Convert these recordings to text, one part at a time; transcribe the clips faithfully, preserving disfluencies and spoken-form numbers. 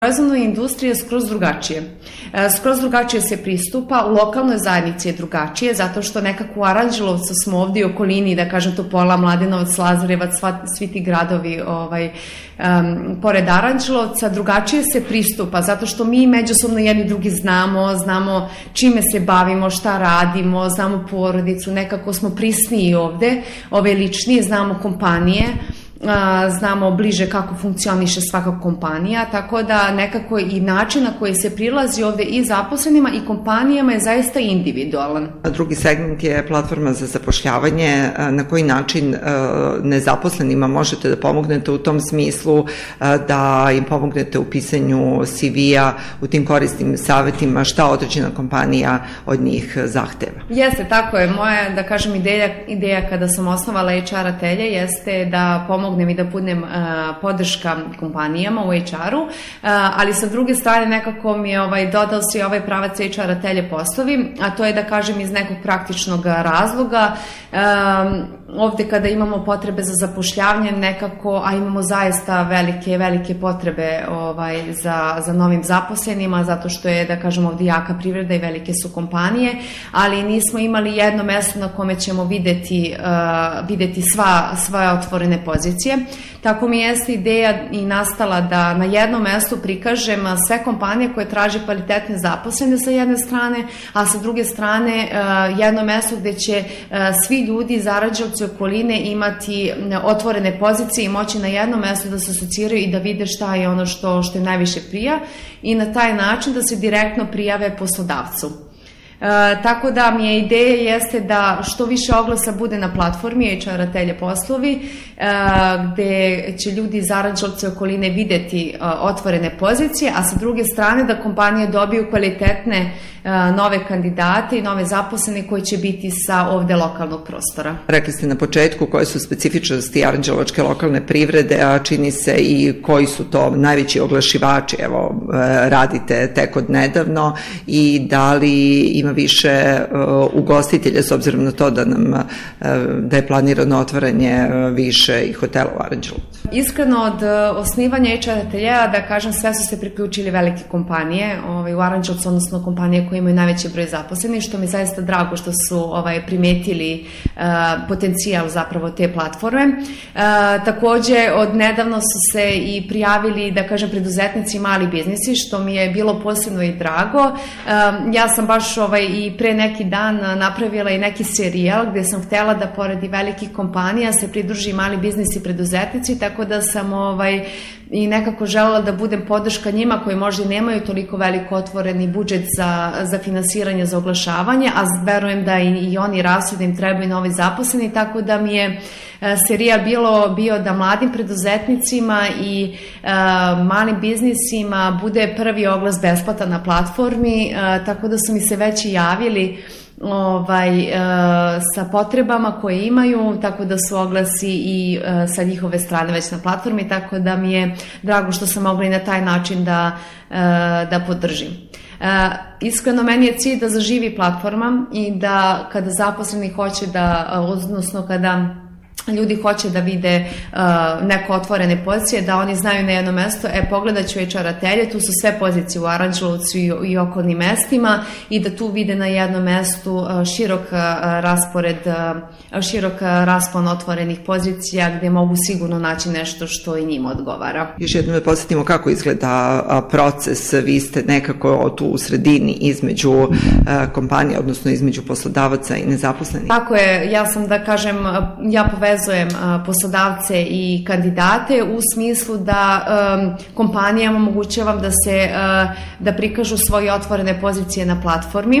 Proizvodna industrija je skroz drugačije. Skroz drugačije se pristupa, u lokalnoj zajednici je drugačije, zato što nekako u Aranđelovcu smo ovdje u okolini, da kažem Topola, Mladenovac, Lazarevac, svi ti gradovi ovaj, um, pored Aranđelovca, drugačije se pristupa, zato što mi međusobno jedni drugi znamo, znamo čime se bavimo, šta radimo, znamo porodicu, nekako smo prisniji ovde, ove ličnije, znamo kompanije, znamo bliže kako funkcioniše svaka kompanija, tako da nekako i način na koji se prilazi ovde i zaposlenima i kompanijama je zaista individualan. Drugi segment je platforma za zapošljavanje. Na koji način nezaposlenima možete da pomognete u tom smislu, da im pomognete u pisanju C V-a, u tim korisnim savjetima, šta određena kompanija od njih zahteva? Jeste, tako je. Moja, da kažem, ideja, ideja kada sam osnovala H R atelje jeste da pomognem i da budem uh, podrška kompanijama u H R-u, uh, ali sa druge strane nekako mi je ovaj, dodao se ovaj pravac H R atelje poslovi, a to je da kažem iz nekog praktičnog razloga. Um, ovde kada imamo potrebe za zapošljavanje nekako, a imamo zaista velike, velike potrebe ovaj, za, za novim zaposlenima, zato što je, da kažem, ovde jaka privreda i velike su kompanije, ali nismo imali jedno mesto na kome ćemo videti, uh, videti sva, sva otvorene pozicije. Tako mi jeste ideja i nastala da na jednom mestu prikažem sve kompanije koje traže kvalitetne zaposlene sa jedne strane, a sa druge strane jedno mesto gde će svi ljudi iz Aranđelovca i okoline imati otvorene pozicije i moći na jednom mestu da se asociraju i da vide šta je ono što, što je najviše prija i na taj način da se direktno prijave poslodavcu. E, tako da mi je ideja jeste da što više oglasa bude na platformi H R atelje poslovi, e, gde će ljudi iz Aranđelovca i okoline videti e, otvorene pozicije, a sa druge strane da kompanije dobiju kvalitetne e, nove kandidate i nove zaposlene koji će biti sa ovde lokalnog prostora. Rekli ste na početku koje su specifičnosti aranđelovačke lokalne privrede, a čini se i koji su to najveći oglašivači, evo radite tek od nedavno, i da li ima više uh, ugostitelja s obzirom na to da nam uh, da je planirano otvaranje uh, više i hotela u Aranđelovcu? Iskreno od uh, osnivanja H R ateljeja, da kažem, sve su se priključili velike kompanije ovaj, u Aranđelovcu, odnosno kompanije koje imaju najveći broj zaposlenih, što mi je zaista drago što su ovaj, primetili uh, potencijal zapravo te platforme. Uh, takođe, od nedavno su se i prijavili, da kažem, preduzetnici i mali biznisi, što mi je bilo posebno i drago. Uh, ja sam baš ovaj, i pre neki dan napravila i neki serijal gde sam htela da pored i velikih kompanija se pridruži mali biznis i preduzetnici, tako da sam ovaj, i nekako želela da budem podrška njima koji možda nemaju toliko veliko otvoreni budžet za, za finansiranje, za oglašavanje, a verujem da i, i oni rastu, da im trebaju novi zaposleni, tako da mi je serijal bilo, bio da mladim preduzetnicima i uh, malim biznisima bude prvi oglas besplatan na platformi, uh, tako da su mi se već i javili ovaj, uh, sa potrebama koje imaju, tako da su oglasi i uh, sa njihove strane već na platformi, tako da mi je drago što sam mogla i na taj način da, uh, da podržim. Uh, iskreno, meni je cilj da zaživi platforma i da kada zaposleni hoće da, odnosno kada ljudi hoće da vide uh, neko otvorene pozicije, da oni znaju na jedno mesto, e, pogledat ću H R atelje, tu su sve pozicije u Aranđelovcu i, i okolnim mestima i da tu vide na jednom mestu uh, širok uh, raspored, uh, širok uh, raspon otvorenih pozicija gde mogu sigurno naći nešto što i njima odgovara. Još jednom da podsjetimo kako izgleda uh, proces, vi ste nekako tu u sredini između uh, kompanija, odnosno između poslodavaca i nezaposlenih. Tako je, ja sam da kažem, ja povezujem vezujem poslodavce i kandidate u smislu da um, kompanijama omogućavam da se uh, da prikažu svoje otvorene pozicije na platformi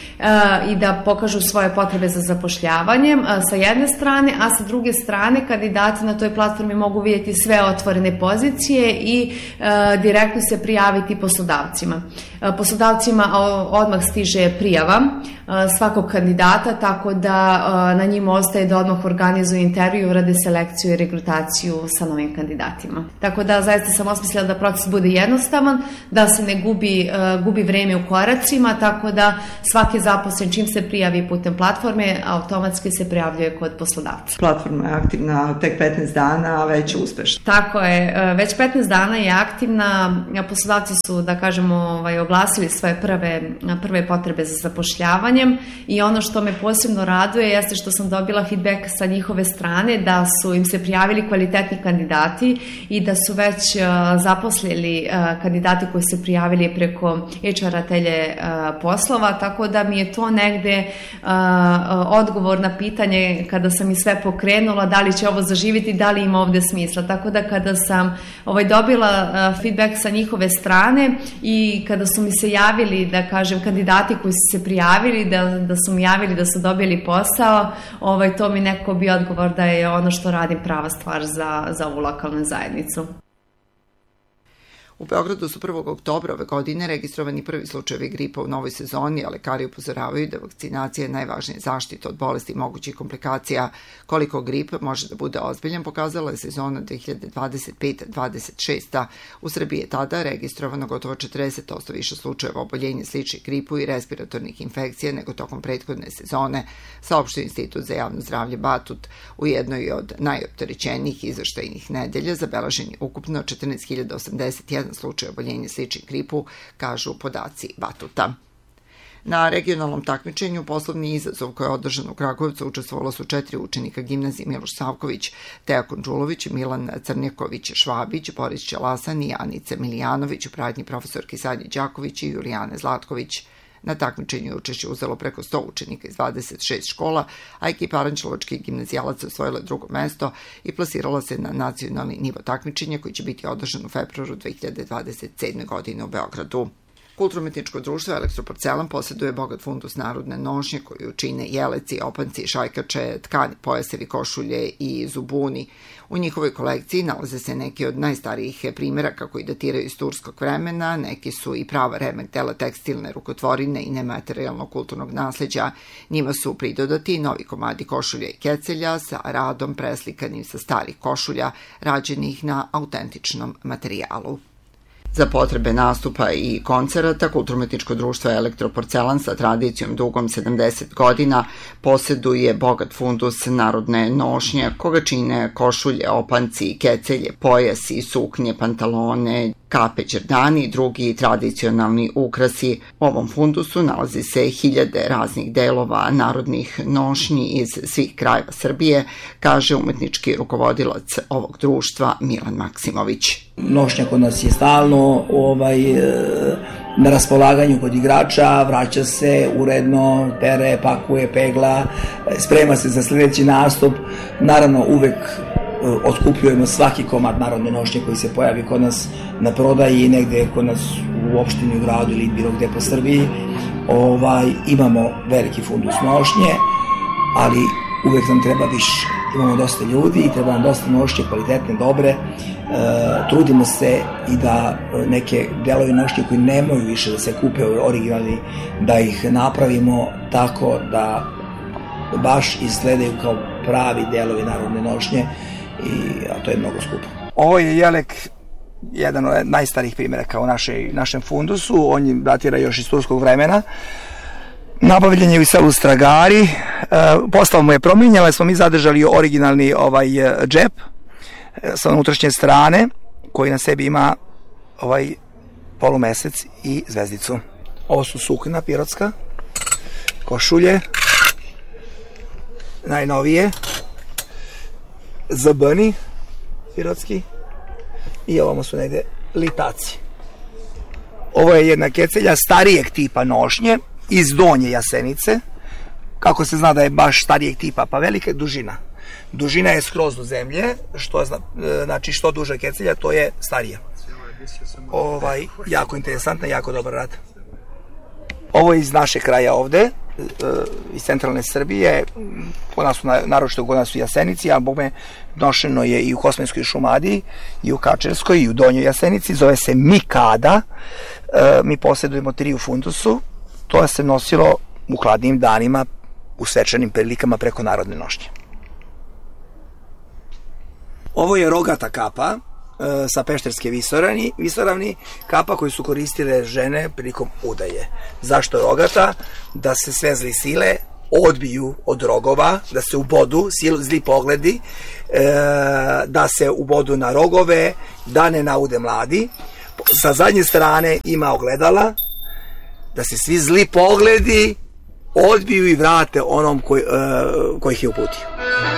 uh, i da pokažu svoje potrebe za zapošljavanjem uh, sa jedne strane, a sa druge strane kandidati na toj platformi mogu vidjeti sve otvorene pozicije i uh, direktno se prijaviti poslodavcima. Uh, poslodavcima odmah stiže prijava uh, svakog kandidata, tako da uh, na njima ostaje da odmah organizuju intervju intervju, rade selekciju i rekrutaciju sa novim kandidatima. Tako da zaista sam osmislila da proces bude jednostavan, da se ne gubi, uh, gubi vreme u koracima, tako da svaki zaposlen čim se prijavi putem platforme, automatski se prijavljuje kod poslodavca. Platforma je aktivna tek petnaest dana, a već je uspešna. Tako je, već petnaest dana je aktivna, poslodavci su, da kažemo, ovaj, oglasili svoje prve, prve potrebe za zapošljavanjem i ono što me posebno raduje jeste što sam dobila feedback sa njihove strane da su im se prijavili kvalitetni kandidati i da su već uh, zaposlili uh, kandidati koji se prijavili preko H R atelje uh, poslova, tako da mi je to negde uh, odgovor na pitanje kada sam i sve pokrenula, da li će ovo zaživiti, da li ima ovde smisla. Tako da kada sam ovaj, dobila uh, feedback sa njihove strane i kada su mi se javili, da kažem, kandidati koji su se prijavili, da, da su mi javili da su dobili posao, ovaj, to mi neko bi odgovor da je ono što radim prava stvar za, za ovu lokalnu zajednicu. U Beogradu su prvog oktobra ove godine registrovani prvi slučajevi gripa u novoj sezoni, a lekari upozoravaju da vakcinacija je najvažnija zaštita od bolesti i mogućih komplikacija. Koliko grip može da bude ozbiljan, pokazala je sezona dve hiljade dvadeset pete dvadeset šeste. U Srbiji je tada registrovano gotovo četrdeset posto više slučajeva oboljenja sličnih gripu i respiratornih infekcija nego tokom prethodne sezone, saopštio Institut za javno zdravlje Batut. U jednoj od najopterećenijih izveštajnih nedelja zabeležen je ukupno četrnaest hiljada osamdeset jedan slučaj oboljenja sličnih gripu, kažu podaci Batuta. Na regionalnom takmičenju Poslovni izazov koji je održan u Kragujevcu učestvovalo su četiri učenika gimnazije Miloš Savković, Teja Konđulović, Milan Crnjaković, Švabić, Boris Ćelasan i Anica Milijanović u pratnji profesorki Sanje Đaković i Julijane Zlatković. Na takmičenju je učešće uzelo preko sto učenika iz dvadeset šest škola, a ekipa aranđelovačkih gimnazijalaca osvojila drugo mesto i plasirala se na nacionalni nivo takmičenja koji će biti održan u februaru dve hiljade dvadeset sedme. godine u Beogradu. Kulturno-umetničko društvo Elektroporcelan posjeduje bogat fundus narodne nošnje koju čine jeleci, opanci, šajkače, tkani, pojasevi, košulje i zubuni. U njihovoj kolekciji nalaze se neki od najstarijih primjeraka koji datiraju iz turskog vremena, neki su i prava remek dela tekstilne rukotvorine i nematerijalnog kulturnog nasleđa. Njima su pridodati novi komadi košulja i kecelja sa radom preslikanim sa starih košulja, rađenih na autentičnom materijalu. Za potrebe nastupa i koncerata, Kulturno-umetničko društvo Elektroporcelan sa tradicijom dugom sedamdeset godina posjeduje bogat fundus narodne nošnje, koga čine košulje, opanci, kecelje, pojasi, suknje, pantalone, kape, đerdani i drugi tradicionalni ukrasi. U ovom fundusu nalazi se hiljade raznih delova narodnih nošnji iz svih krajeva Srbije, kaže umetnički rukovodilac ovog društva Milan Maksimović. Nošnja kod nas je stalno ovaj, na raspolaganju kod igrača, vraća se uredno, pere, pakuje, pegla, sprema se za sljedeći nastup. Naravno, uvek otkupljujemo svaki komad narodne nošnje koji se pojavi kod nas na prodaji, negde kod nas u opštini, u gradu ili bilo gde po Srbiji. Ovaj, imamo veliki fundus nošnje, ali uvek nam treba više. Imamo dosta ljudi i treba nam dosta nošnje, kvalitetne, dobre. E, trudimo se i da neke delovi nošnje koji nemaju više da se kupe originalni, da ih napravimo tako da baš izgledaju kao pravi delovi narodne nošnje, i, a to je mnogo skupo. Ovo je jelek jedan od najstarijih primjeraka u našoj, našem fundusu. On je datira još iz turskog vremena. Nabavljen je u selu Stragari. E, postava mu je promijenjala, smo mi zadržali originalni ovaj džep e, sa unutrašnje strane, koji na sebi ima ovaj polumesec i zvezdicu. Ovo su sukna pirotska, košulje, najnovije, zabani pirotski i ovamo su negde litaci. Ovo je jedna kecelja starijeg tipa nošnje iz Donje Jasenice. Kako se zna da je baš starijeg tipa? Pa velika je dužina. Dužina je skroz do zemlje, što znači što duža kecelja, to je starija. Ovaj, jako interesantna, jako dobar rad. Ovo je iz naše kraja ovde, iz centralne Srbije, kod nas su, naročito kod nas u Jasenici, a bome nošeno je i u Kosmenskoj Šumadiji, i u Kačerskoj, i u Donjoj Jasenici, zove se Mikada. Mi posjedujemo tri u fundusu, to se nosilo u hladnim danima, u svečanim prilikama preko narodne nošnje. Ovo je rogata kapa sa Pešterske visoravni, visoravni, kapa koju su koristile žene prilikom udaje. Zašto rogata? Da se sve zli sile odbiju od rogova, da se ubodu, zli pogledi, da se ubodu na rogove, da ne naude mladi. Sa zadnje strane ima ogledala, da se svi zli pogledi odbiju i vrate onom koji, koji ih je uputio.